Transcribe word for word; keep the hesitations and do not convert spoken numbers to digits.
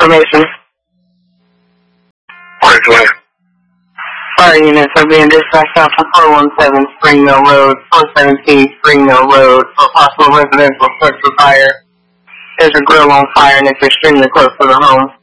information. What? Fire units are being dispatched out to four one seven Spring Mill Road, four seventeen Spring Mill Road for possible residential structure fire. There's a grill on fire and it's extremely close to the home.